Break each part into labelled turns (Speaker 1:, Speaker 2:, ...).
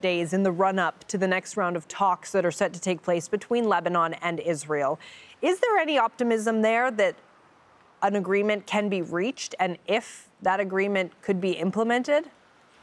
Speaker 1: Days in the run-up to the next round of talks that are set to take place between Lebanon and Israel. Is there any optimism there that an agreement can be reached, and if that agreement could be implemented?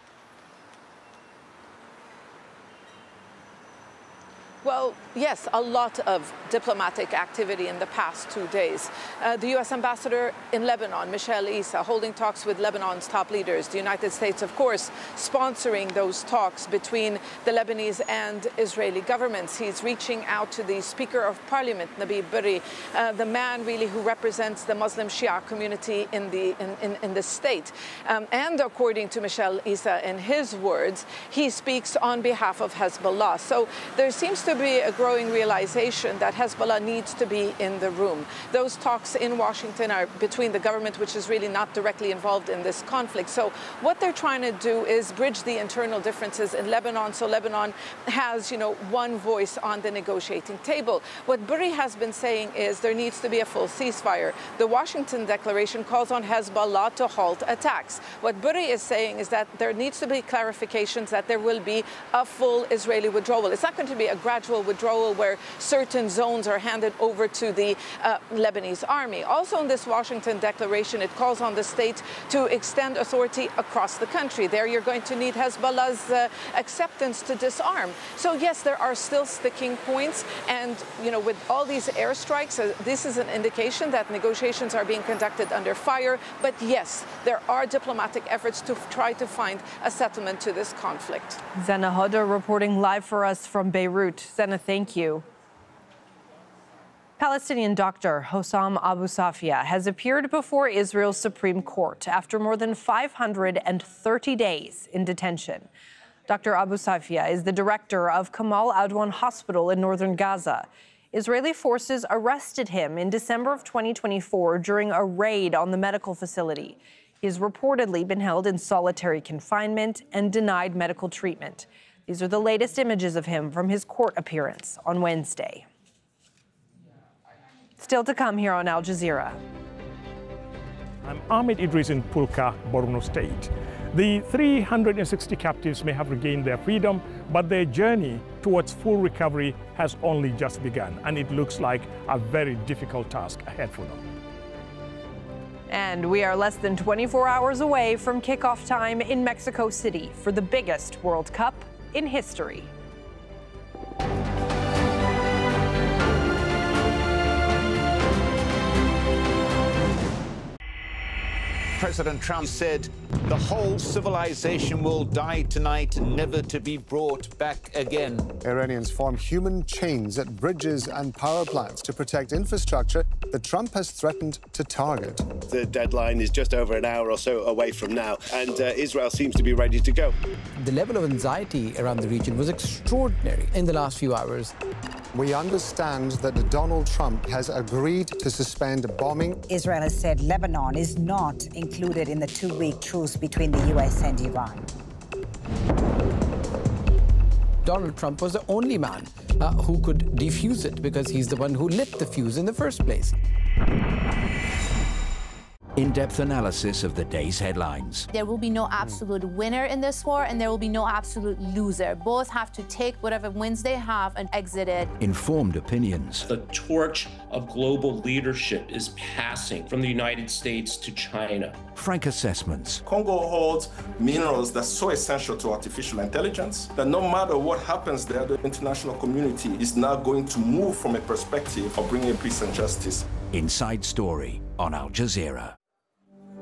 Speaker 2: Well, yes, a lot of diplomatic activity in the past 2 days. The U.S. ambassador in Lebanon, Michel Issa, holding talks with Lebanon's top leaders. The United States, of course, sponsoring those talks between the Lebanese and Israeli governments. He's reaching out to the Speaker of Parliament, Nabih Berri, the man really who represents the Muslim Shia community in the state. And according to Michel Issa, in his words, he speaks on behalf of Hezbollah. So there seems to be a growing realization that Hezbollah needs to be in the room. Those talks in Washington are between the government, which is really not directly involved in this conflict. So what they're trying to do is bridge the internal differences in Lebanon, so Lebanon has, one voice on the negotiating table. What Berri has been saying is there needs to be a full ceasefire. The Washington Declaration calls on Hezbollah to halt attacks. What Berri is saying is that there needs to be clarifications that there will be a full Israeli withdrawal. It's not going to be a gradual withdrawal where certain zones are handed over to the Lebanese army. Also in this Washington Declaration, it calls on the state to extend authority across the country. There you're going to need Hezbollah's acceptance to disarm. So yes, there are still sticking points, and with all these airstrikes, this is an indication that negotiations are being conducted under fire. But yes, there are diplomatic efforts to try to find a settlement to this conflict.
Speaker 1: Zena Hoda reporting live for us from Beirut. Zena, thank you. Palestinian doctor Hossam Abu Safia has appeared before Israel's Supreme Court after more than 530 days in detention. Dr. Abu Safia is the director of Kamal Adwan Hospital in northern Gaza. Israeli forces arrested him in December of 2024 during a raid on the medical facility. He has reportedly been held in solitary confinement and denied medical treatment. These are the latest images of him from his court appearance on Wednesday. Still to come here on Al Jazeera.
Speaker 3: I'm Ahmed Idris in Pulka, Borno State. The 360 captives may have regained their freedom, but their journey towards full recovery has only just begun, and it looks like a very difficult task ahead for them.
Speaker 1: And we are less than 24 hours away from kickoff time in Mexico City for the biggest World Cup in history.
Speaker 4: President Trump said the whole civilization will die tonight, never to be brought back again.
Speaker 5: Iranians form human chains at bridges and power plants to protect infrastructure that Trump has threatened to target.
Speaker 6: The deadline is just over an hour or so away from now, and Israel seems to be ready to go.
Speaker 7: The level of anxiety around the region was extraordinary in the last few hours.
Speaker 5: We understand that Donald Trump has agreed to suspend bombing.
Speaker 8: Israel has said Lebanon is not included in the two-week truce between the U.S. and Iran.
Speaker 7: Donald Trump was the only man who could defuse it because he's the one who lit the fuse in the first place.
Speaker 9: In-depth analysis of the day's headlines.
Speaker 10: There will be no absolute winner in this war, and there will be no absolute loser. Both have to take whatever wins they have and exit it.
Speaker 9: Informed opinions.
Speaker 11: The torch of global leadership is passing from the United States to China.
Speaker 9: Frank assessments.
Speaker 12: Congo holds minerals that's so essential to artificial intelligence that no matter what happens there, the international community is now going to move from a perspective of bringing peace and justice.
Speaker 9: Inside Story on Al Jazeera.